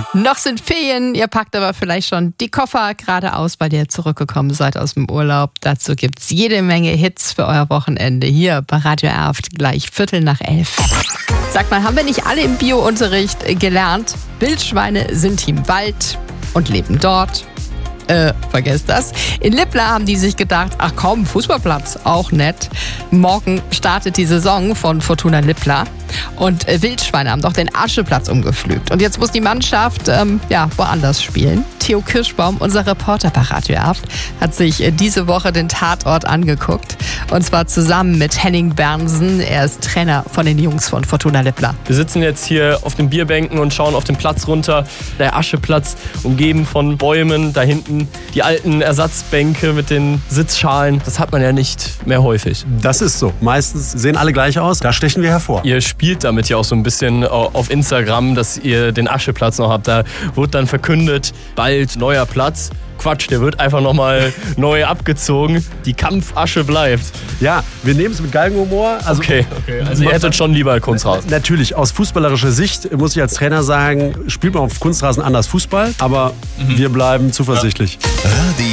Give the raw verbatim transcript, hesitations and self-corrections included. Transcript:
Noch sind Ferien, ihr packt aber vielleicht schon die Koffer geradeaus, weil ihr zurückgekommen seid aus dem Urlaub. Dazu gibt's jede Menge Hits für euer Wochenende hier bei Radio Erft, gleich Viertel nach elf. Sag mal, haben wir nicht alle im Bio-Unterricht gelernt? Wildschweine sind im Wald und leben dort. Äh, vergesst das. In Lippla haben die sich gedacht, ach komm, Fußballplatz, auch nett. Morgen startet die Saison von Fortuna Lippla und äh, Wildschweine haben doch den Ascheplatz umgepflügt. Und jetzt muss die Mannschaft ähm, ja, woanders spielen. Theo Kirschbaum, unser Reporter bei Radio Erft, hat sich äh, diese Woche den Tatort angeguckt. Und zwar zusammen mit Henning Bernsen. Er ist Trainer von den Jungs von Fortuna Lippla. Wir sitzen jetzt hier auf den Bierbänken und schauen auf den Platz runter. Der Ascheplatz, umgeben von Bäumen, da hinten die alten Ersatzbänke mit den Sitzschalen. Das hat man ja nicht mehr häufig. Das ist so. Meistens sehen alle gleich aus. Da stechen wir hervor. Ihr spielt damit ja auch so ein bisschen auf Instagram, dass ihr den Ascheplatz noch habt. Da wurde dann verkündet, bald neuer Platz. Quatsch, der wird einfach nochmal neu abgezogen. Die Kampfasche bleibt. Ja, wir nehmen es mit Galgenhumor. Also, okay, okay, also ihr hättet schon lieber Kunstrasen. Natürlich, aus fußballerischer Sicht muss ich als Trainer sagen, spielt man auf Kunstrasen anders Fußball, aber mhm. wir bleiben zuversichtlich. Ja.